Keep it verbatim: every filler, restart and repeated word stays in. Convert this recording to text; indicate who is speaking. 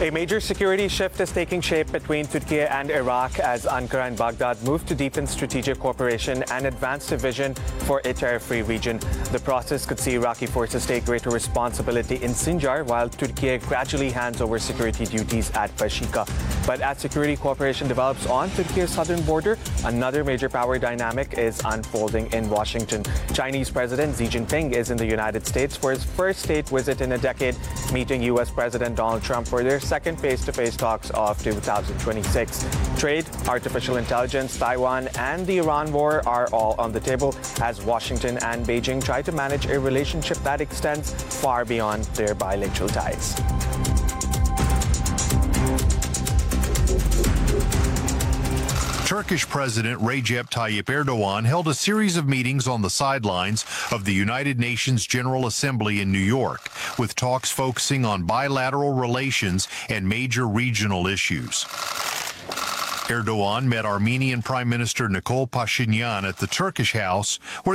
Speaker 1: A major security shift is taking shape between Turkey and Iraq as Ankara and Baghdad move to deepen strategic cooperation and advance a vision for a terror-free region. The process could see Iraqi forces take greater responsibility in Sinjar, while Turkey gradually hands over security duties at Pashika. But as security cooperation develops on Turkey's southern border, another major power dynamic is unfolding in Washington. Chinese President Xi Jinping is in the United States for his first state visit in a decade, meeting U S President Donald Trump for their second face-to-face talks of two thousand twenty-six. Trade, artificial intelligence, Taiwan, and the Iran war are all on the table as Washington and Beijing try to manage a relationship that extends far beyond their bilateral ties.
Speaker 2: Turkish President Recep Tayyip Erdogan held a series of meetings on the sidelines of the United Nations General Assembly in New York, with talks focusing on bilateral relations and major regional issues. Erdogan met Armenian Prime Minister Nikol Pashinyan at the Turkish House, where